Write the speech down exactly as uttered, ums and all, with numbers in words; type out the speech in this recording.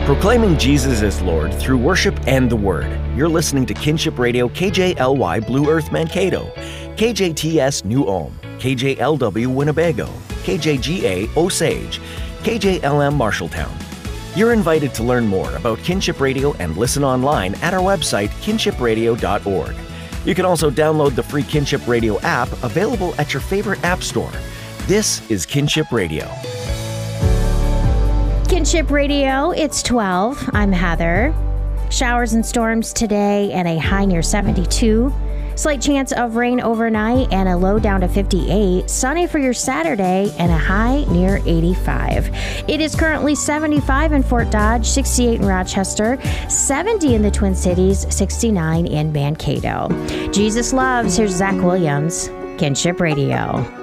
Proclaiming Jesus as Lord through worship and the Word. You're listening to Kinship Radio K J L Y Blue Earth Mankato, K J T S New Ulm, K J L W Winnebago, K J G A Osage, K J L M Marshalltown. You're invited to learn more about Kinship Radio and listen online at our website, kinship radio dot org. You can also download the free Kinship Radio app available at your favorite app store. This is Kinship Radio. Kinship Radio, it's twelve. I'm Heather. Showers and storms today and a high near seventy-two. Slight chance of rain overnight and a low down to fifty-eight. Sunny for your Saturday and a high near eighty-five. It is currently seventy-five in Fort Dodge, sixty-eight in Rochester, seventy in the Twin Cities, sixty-nine in Mankato. Jesus loves. Here's Zach Williams, Kinship Radio.